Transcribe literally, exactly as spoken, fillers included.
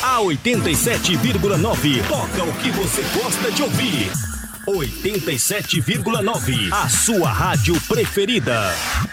A oitenta e sete vírgula nove toca o que você gosta de ouvir. oitenta e sete vírgula nove, a sua rádio preferida.